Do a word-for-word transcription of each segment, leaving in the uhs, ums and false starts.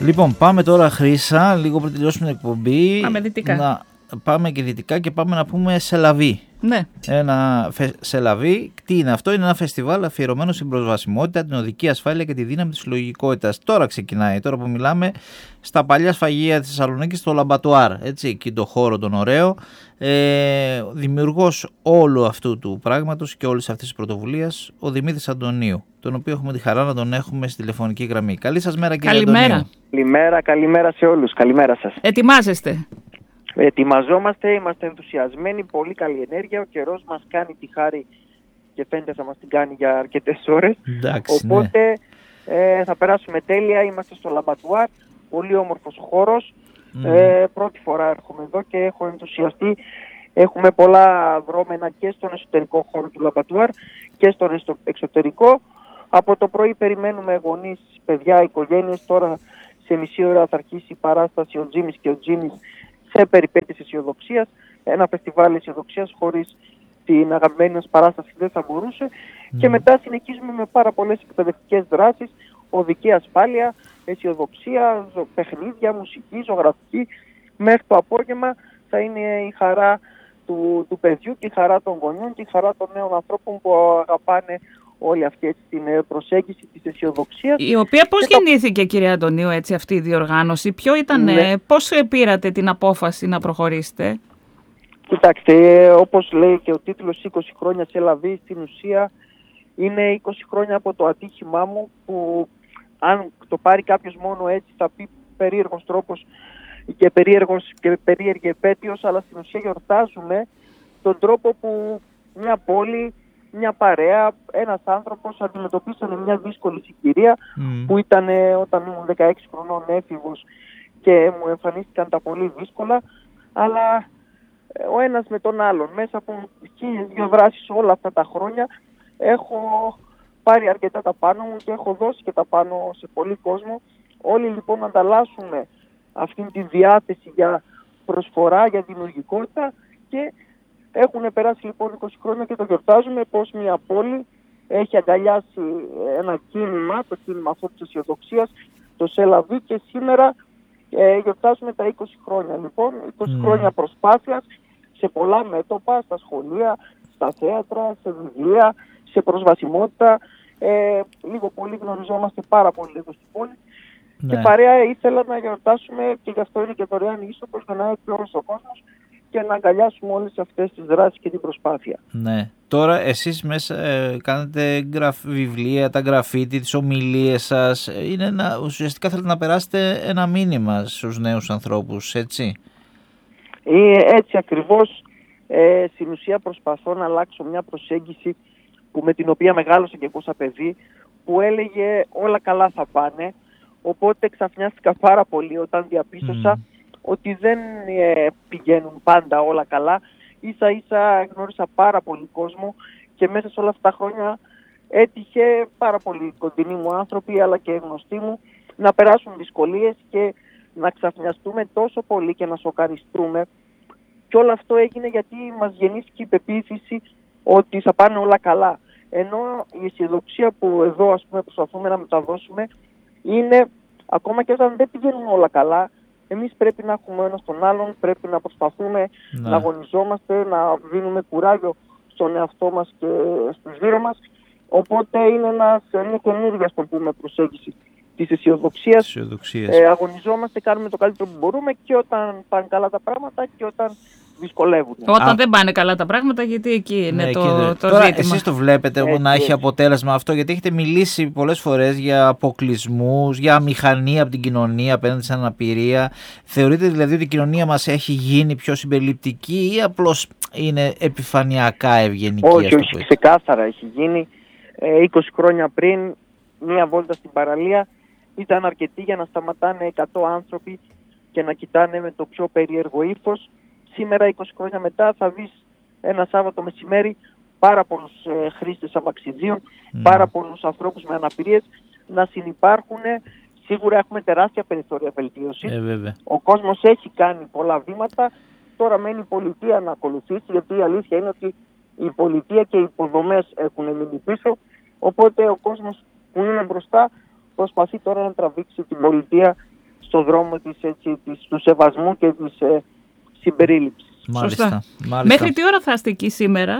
Λοιπόν, πάμε τώρα, Χρύσα, λίγο πριν τελειώσουμε την εκπομπή. Πάμε δυτικά. Να πάμε και δυτικά και πάμε να πούμε Σελαβί. Ναι. Ένα φε... Σελαβί, τι είναι αυτό? Είναι ένα φεστιβάλ αφιερωμένο στην προσβασιμότητα, την οδική ασφάλεια και τη δύναμη της συλλογικότητας. Τώρα ξεκινάει, τώρα που μιλάμε, στα παλιά σφαγεία της Θεσσαλονίκης, στο Λαμπατουάρ, έτσι, εκεί το χώρο τον ωραίο. Ε, δημιουργός όλου αυτού του πράγματος και όλης αυτής της πρωτοβουλίας, ο Δημήτρης Αντωνίου, τον οποίο έχουμε τη χαρά να τον έχουμε στη τηλεφωνική γραμμή. Καλή σας μέρα, κύριε Καλημέρα. Αντωνίου. Καλημέρα, καλημέρα σε όλους. Καλημέρα σας. Ετοιμάζεστε? Ετοιμαζόμαστε, είμαστε ενθουσιασμένοι, πολύ καλή ενέργεια. Ο καιρός μας κάνει τη χάρη και φαίνεται θα μας την κάνει για αρκετές ώρες. Εντάξει, Οπότε ναι. ε, θα περάσουμε τέλεια. Είμαστε στο Λαμπατουάρ, πολύ όμορφος χώρος. Mm. Ε, πρώτη φορά έρχομαι εδώ και έχω ενθουσιαστεί. Έχουμε πολλά δρόμενα και στον εσωτερικό χώρο του Λαμπατουάρ και στον εξωτερικό. Από το πρωί περιμένουμε γονείς, παιδιά, οικογένειες. Τώρα σε μισή ώρα θα αρχίσει η παράσταση ο Τζίμις και ο Τζίμις σε περιπέτειες αισιοδοξίας. Ένα φεστιβάλ αισιοδοξίας χωρίς την αγαπημένη μας παράσταση δεν θα μπορούσε. Mm. Και μετά συνεχίζουμε με πάρα πολλές εκπαιδευτικές δράσεις, οδική ασφάλεια, αισιοδοξία, ζω, παιχνίδια, μουσική, ζωγραφική. Μέχρι το απόγευμα θα είναι η χαρά του, του παιδιού και η χαρά των γονιών και η χαρά των νέων ανθρώπων που αγαπάνε όλη αυτή έτσι, την προσέγγιση της αισιοδοξίας. Η οποία πώς και γεννήθηκε, το... κύριε Αντωνίου, έτσι, αυτή η διοργάνωση? Ποιο ήταν, ναι. πώς πήρατε την απόφαση να προχωρήσετε? Κοιτάξτε, όπως λέει και ο τίτλος είκοσι χρόνια σε Λαβί, στην ουσία είναι είκοσι χρόνια από το ατύχημά μου, που αν το πάρει κάποιος μόνο έτσι θα πει περίεργος τρόπος και, περίεργος, και περίεργη επέτειος, αλλά στην ουσία γιορτάζουμε τον τρόπο που μια πόλη, μια παρέα, ένας άνθρωπος αντιμετωπίσανε μια δύσκολη συγκυρία mm. που ήταν όταν ήμουν δεκαέξι χρονών έφηβος και μου εμφανίστηκαν τα πολύ δύσκολα, αλλά ο ένας με τον άλλον μέσα από χίλιες δύο δράσεις όλα αυτά τα χρόνια έχω πάρει αρκετά τα πάνω μου και έχω δώσει και τα πάνω σε πολύ κόσμο. Όλοι λοιπόν ανταλλάσσουμε αυτή τη διάθεση για προσφορά, για δημιουργικότητα και έχουν περάσει λοιπόν είκοσι χρόνια και το γιορτάζουμε πως μια πόλη έχει αγκαλιάσει ένα κίνημα, το κίνημα αυτό της αισιοδοξίας, το Σελαβί, και σήμερα ε, γιορτάζουμε τα είκοσι χρόνια. Λοιπόν, είκοσι mm. χρόνια προσπάθειας σε πολλά μέτωπα, στα σχολεία, στα θέατρα, σε βιβλία, σε προσβασιμότητα. Ε, λίγο πολύ γνωριζόμαστε πάρα πολύ εδώ στην πόλη. Ναι. Και παρέα ήθελα να γιορτάσουμε, και γι' αυτό είναι και δωρεάν είσοδος, για να έχει όλος ο κόσμος και να αγκαλιάσουμε όλες αυτές τις δράσεις και την προσπάθεια. Ναι. Τώρα εσείς μέσα ε, κάνετε γραφ, βιβλία, τα γραφίτι, τις ομιλίες σας. Είναι ένα, ουσιαστικά θέλετε να περάσετε ένα μήνυμα στους νέους ανθρώπους, έτσι? Ε, έτσι ακριβώς. Ε, στην ουσία προσπαθώ να αλλάξω μια προσέγγιση που, με την οποία μεγάλωσα και εγώ σαν παιδί, που έλεγε όλα καλά θα πάνε. Οπότε ξαφνιάστηκα πάρα πολύ όταν διαπίστωσα mm. ότι δεν ε, πηγαίνουν πάντα όλα καλά. Ίσα ίσα γνώρισα πάρα πολύ κόσμο και μέσα σε όλα αυτά τα χρόνια έτυχε πάρα πολύ κοντινοί μου άνθρωποι αλλά και γνωστοί μου να περάσουν δυσκολίες και να ξαφνιαστούμε τόσο πολύ και να σοκαριστούμε. Και όλο αυτό έγινε γιατί μας γεννήθηκε η πεποίθηση ότι θα πάνε όλα καλά. Ενώ η αισιοδοξία που εδώ ας πούμε προσπαθούμε να μεταδώσουμε είναι ακόμα και όταν δεν πηγαίνουν όλα καλά, εμείς πρέπει να έχουμε ένας τον άλλον, πρέπει να προσπαθούμε ναι. να αγωνιζόμαστε, να δίνουμε κουράγιο στον εαυτό μας και στους γύρω μας. Οπότε είναι ένας, μια καινούργια, ας το πούμε, προσέγγιση της αισιοδοξίας. Ε, αγωνιζόμαστε, κάνουμε το καλύτερο που μπορούμε και όταν πάνε καλά τα πράγματα και όταν δυσκολεύουν. Όταν Α. δεν πάνε καλά τα πράγματα, γιατί εκεί είναι ναι, το, το, το Τώρα ζήτημα. Εσείς το βλέπετε έτσι, να έχει αποτέλεσμα αυτό, γιατί έχετε μιλήσει πολλές φορές για αποκλεισμούς, για αμηχανία από την κοινωνία απέναντι στην αναπηρία. Θεωρείτε δηλαδή ότι η κοινωνία μας έχει γίνει πιο συμπεριληπτική ή απλώς είναι επιφανειακά ευγενική? Όχι, όχι, ξεκάθαρα έχει γίνει. Ε, είκοσι χρόνια πριν, μία βόλτα στην παραλία ήταν αρκετή για να σταματάνε εκατό άνθρωποι και να κοιτάνε με το πιο περίεργο ύφος. Σήμερα, είκοσι χρόνια μετά, θα δεις ένα Σάββατο μεσημέρι πάρα πολλούς ε, χρήστες αμαξιδίων, mm. πάρα πολλούς ανθρώπους με αναπηρίες να συνυπάρχουν. Σίγουρα έχουμε τεράστια περιθώρια βελτίωσης. Ε, Ο κόσμος έχει κάνει πολλά βήματα. Τώρα μένει η πολιτεία να ακολουθήσει, γιατί η αλήθεια είναι ότι η πολιτεία και οι υποδομές έχουν μείνει πίσω. Οπότε ο κόσμος που είναι μπροστά προσπαθεί τώρα να τραβήξει την πολιτεία στο δρόμο της, έτσι, της, του σεβασμού και της ε, συμπερίληψης. Μάλιστα, μάλιστα. Μέχρι τι ώρα θα είστε εκεί σήμερα?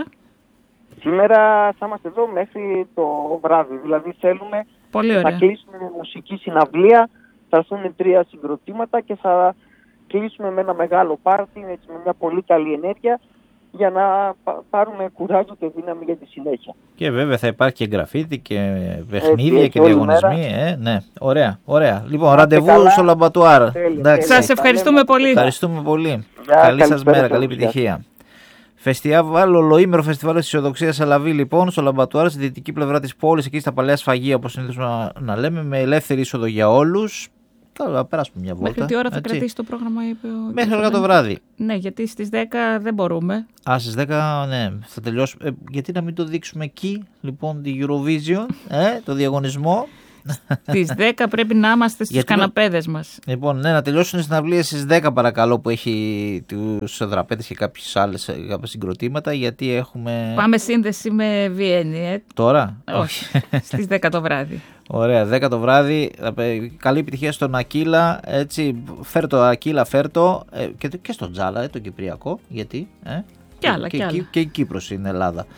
Σήμερα θα είμαστε εδώ μέχρι το βράδυ. Δηλαδή θέλουμε Πολύ να κλείσουμε μουσική συναυλία, θα έρθουν τρία συγκροτήματα και θα κλείσουμε με ένα μεγάλο πάρτι, έτσι, με μια πολύ καλή ενέργεια, για να πάρουμε κουράγιο και δύναμη για τη συνέχεια. Και βέβαια θα υπάρχει και γραφίτι και παιχνίδια ε, και διαγωνισμοί. Ε, ναι, ωραία, ωραία. Λοιπόν, ραντεβού καλά, στο Λαμπατουάρ. Σας ευχαριστούμε πολύ. Ευχαριστούμε πολύ. Για, καλή σας μέρα, καλή επιτυχία. Φεστιβάλ, ολοήμερο φεστιβάλ της Αισιοδοξίας Σαλαβή, λοιπόν, στο Λαμπατουάρ, στη δυτική πλευρά της πόλης, εκεί στα παλιά σφαγεία, όπως συνήθως να, να λέμε, με ελεύθερη είσοδο για όλους. Θα περάσουμε μια βόλτα. Μέχρι τι ώρα θα έτσι κρατήσει το πρόγραμμα, είπε ο... Μέχρι αργά το βράδυ. Ναι, γιατί στις δέκα δεν μπορούμε. Α, στις δέκα, ναι, θα τελειώσουμε. Ε, γιατί να μην το δείξουμε εκεί, λοιπόν, τη Eurovision, ε, το διαγωνισμό. Στις δέκα πρέπει να είμαστε στους γιατί καναπέδες μας. Λοιπόν, ναι, να τελειώσουν οι συναυλίες στις δέκα, παρακαλώ, που έχει τους δραπέτες και κάποιες άλλες κάποια συγκροτήματα, γιατί έχουμε... Πάμε σύνδεση με Βιέννη, ε. Τώρα? Όχι, στις δέκα το βράδυ. Ωραία, δέκα το βράδυ. Καλή επιτυχία στον Ακύλα. Έτσι, φέρ το Ακύλα, φέρ το. Ε, και, και στον Τζάλα, ε, το Κυπριακό. Γιατί. Ε, και άλλα, και, και, και, άλλα. και η Κύπρος στην Ελλάδα.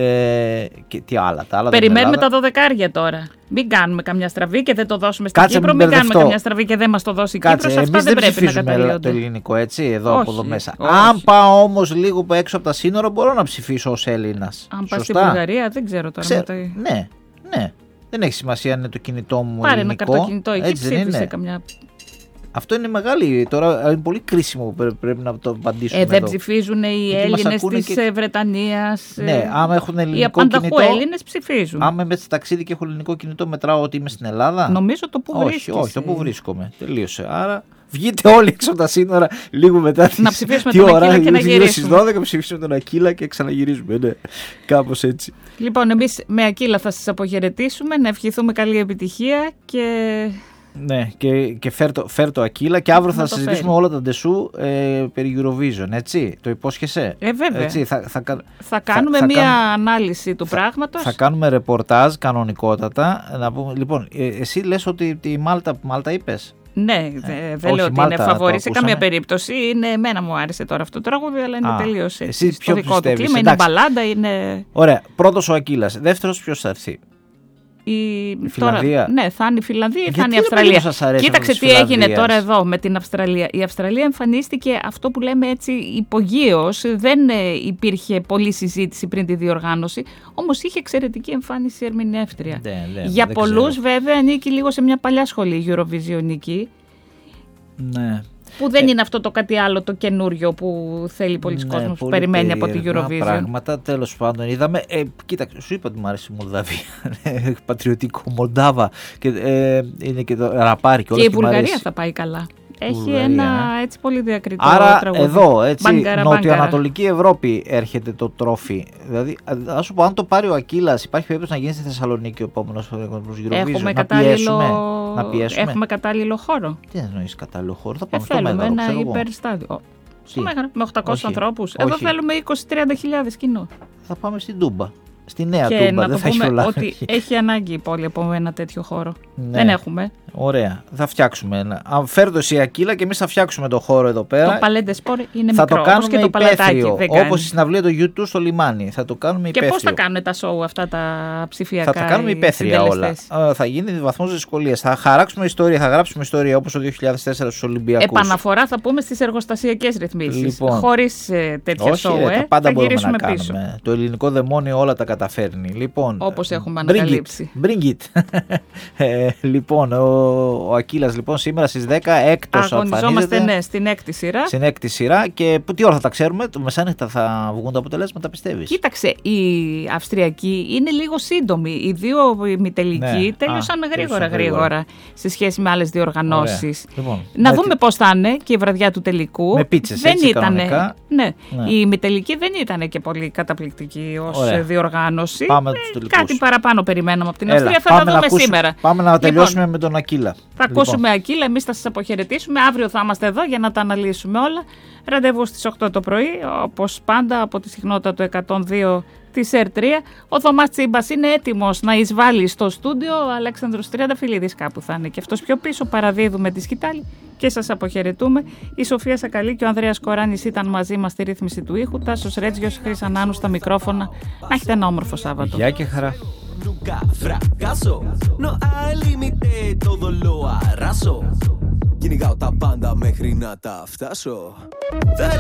Ε, και τι άλλα, τα άλλα. Περιμένουμε τα δωδεκάρια τώρα. Μην κάνουμε καμιά στραβή και δεν το δώσουμε στην Κάτσε, Κύπρο. Μην κάνουμε καμιά στραβή και δεν μας το δώσει η Κάτσε, Κύπρος. Αυτά δεν, δεν πρέπει να καταργούνται. Το ελληνικό, έτσι, εδώ όχι, από εδώ μέσα. όχι. Αν πάω όμως λίγο έξω από τα σύνορα, μπορώ να ψηφίσω ως Έλληνας. Αν πάω στην Βουλγαρία, δεν ξέρω τώρα. Ξέ... Με το... Ναι, ναι. Δεν έχει σημασία αν είναι το κινητό μου πάρε ελληνικό. Πάρε ένα καρτοκινητό εκεί, ψήφισε καμιά. Αυτό είναι μεγάλη, τώρα είναι πολύ κρίσιμο που πρέπει να το απαντήσουμε. Ε, δεν εδώ. ψηφίζουν οι Έλληνες της και... Βρετανίας. Ναι, άμα έχουν ελληνικό οι απανταχού κινητό. Οι Έλληνες ψηφίζουν. Άμα είμαι σε ταξίδι και έχω ελληνικό κινητό, μετράω ότι είμαι στην Ελλάδα. Νομίζω το που όχι, βρίσκεσαι. Όχι, το που βρίσκομαι. Τελείωσε. Άρα βγείτε όλοι έξω από τα σύνορα λίγο μετά τις... Να ψηφίσουμε τι τον ώρα, Ακύλα και να γυρίσουμε. Στις δώδεκα ψηφίσουμε τον Ακύλα και ξαναγυρίζουμε. Ναι, κάπως έτσι. Λοιπόν, εμείς με Ακύλα θα σας αποχαιρετήσουμε, να ευχηθούμε καλή επιτυχία και... Ναι, και, και φέρ, το, φέρ το Ακύλα και αύριο θα συζητήσουμε φέρει. όλα τα ντεσού ε, περί Eurovision, έτσι, το υπόσχεσαι. Ε, βέβαια. Έτσι, θα, θα, θα κάνουμε θα, μία θα ανάλυση του θα, πράγματος. Θα κάνουμε ρεπορτάζ κανονικότατα. Να πούμε, λοιπόν, ε, εσύ λες ότι τη Μάλτα, Μάλτα είπες. Ναι, δεν δε λέω ότι Μάλτα, είναι φαβορή σε καμία περίπτωση. Είναι, εμένα μου άρεσε τώρα αυτό το τραγούδι, αλλά είναι τελείως έτσι. Στο δικό του κλίμα, είναι μπαλάντα, είναι... Ωραία, πρώτος ο Ακύλας. Δεύτερος ποιος θα έρθει? Η, η Φιλανδία. Τώρα, ναι, θα είναι η Φιλανδία ή θα είναι η Αυστραλία. Κοίταξε τι έγινε τώρα εδώ με την Αυστραλία. Η Αυστραλία εμφανίστηκε αυτό που λέμε έτσι υπογείως. Δεν υπήρχε πολλή συζήτηση πριν τη διοργάνωση. Όμως είχε εξαιρετική εμφάνιση ερμηνεύτρια. Ναι, ναι, Για πολλούς βέβαια ανήκει λίγο σε μια παλιά σχολή Eurovisionική. Ναι. Που δεν ε, είναι αυτό το κάτι άλλο το καινούριο που θέλει πολλοί ναι, κόσμος που περιμένει από τη Eurovision. Πράγματα, τέλος πάντων. Είδαμε, ε, κοίταξε, σου είπα ότι μου άρεσε η Μολδαβία. Πατριωτικό Μολδάβα. Και, ε, είναι και το ραπάρι και όλα. Και η Βουλγαρία θα πάει καλά. Έχει Βουλγαρία, ένα έτσι πολύ διακριτικό άρα, τραγούδι. Εδώ, έτσι, μπαγκαρα, νοτιοανατολική Ευρώπη έρχεται το τρόφι. Δηλαδή, α σου πω, αν το πάρει ο Ακύλας, υπάρχει περίπτωση να γίνει στη Θεσσαλονίκη ο επόμενος προς Eurovision. Έχουμε να, κατάλληλο... πιέσουμε, να πιέσουμε. Έχουμε κατάλληλο χώρο. Τι εννοείς κατάλληλο χώρο, θα ε, πάμε στο Μέγαρο, ένα υπερστάδιο. Στο Μέγαρο, με οχτακόσιους ανθρώπους. Εδώ θέλουμε είκοσι με τριάντα χιλιάδες κοινό. Θα πάμε στην Τούμπα. Στη νέα και Τούμπα, να δεν το θα έχει πούμε πολλά. Ότι έχει ανάγκη η πόλη από ένα τέτοιο χώρο. Ναι. Δεν έχουμε. Ωραία. Θα φτιάξουμε ένα. Αν φέρει το εσύ Ακύλα και εμείς θα φτιάξουμε το χώρο εδώ πέρα. Το Παλέντε Σπορ είναι θα μικρό. Το κάνουμε και το παλατάκι. Όπως η συναυλία του YouTube στο λιμάνι. Θα το κάνουμε υπαίθριο. Και πώς θα κάνουν τα show αυτά τα ψηφιακά? Θα τα κάνουμε υπαίθρια όλα. Θα γίνει βαθμός δυσκολίας. Θα χαράξουμε ιστορία. Θα γράψουμε ιστορία όπως το δύο χιλιάδες τέσσερα στους Ολυμπιακούς. Επαναφορά θα πούμε στις εργοστασιακές ρυθμίσεις. Λοιπόν, χωρίς ε, τέτοια όχι, show. Ρε, ε, τα πάντα θα μπορούμε γυρίσουμε να πίσω. κάνουμε. Το ελληνικό δαιμόνιο όλα τα καταφέρνει. Λοιπόν, όπως έχουμε ανακαλύψει. Bring it. ε, λοιπόν, ο, ο Ακύλας λοιπόν σήμερα στις δέκα έκτος αγωνιζόμαστε ναι, στην έκτη σειρά. Στην έκτη σειρά και τι ώρα θα τα ξέρουμε? Το μεσάνυχτα θα βγουν τα αποτελέσματα, πιστεύεις? Κοίταξε, η Αυστριακή είναι λίγο σύντομη. Οι δύο ημιτελικοί ναι. τέλειωσαν Α, γρήγορα, γρήγορα γρήγορα σε σχέση με άλλες διοργανώσεις. Λοιπόν, να με δούμε τι... πώς θα είναι και η βραδιά του τελικού. Με πίτσες, δεν έτσι, ήταν, ναι, ναι. Η ημιτελική δεν ήταν και πολύ καταπληκτική ως Ωραία. διοργάνωση. Πάμε ε, κάτι παραπάνω περιμέναμε από την Έλα, Αυστρία. Θα τα δούμε ακούσουμε, σήμερα. Πάμε να τελειώσουμε λοιπόν, με τον Ακύλα. Θα λοιπόν. ακούσουμε Ακύλα, εμείς θα σας αποχαιρετήσουμε. Αύριο θα είμαστε εδώ για να τα αναλύσουμε όλα. Ραντεβού στις οκτώ το πρωί, όπως πάντα από τη συχνότητα του εκατόν δύο της ερ τρία. Ο Θωμάς Τσίμπας είναι έτοιμος να εισβάλλει στο στούντιο. Ο Αλέξανδρος Τριανταφυλλίδης κάπου θα είναι και αυτός πιο πίσω. Παραδίδουμε τη σκητάλη και σας αποχαιρετούμε. Η Σοφία Σακαλή και ο Ανδρέας Κοράνης ήταν μαζί μας στη ρύθμιση του ήχου. Τάσος Ρέτζιος, Χρύς Ανάνου στα μικρόφωνα. Να έχετε ένα όμορφο Σάββατο. Γεια και χαρά. Nunca fracaso, no hay límite, todo lo arraso. Κυνηγάω τα πάντα μέχρι να τα φτάσω.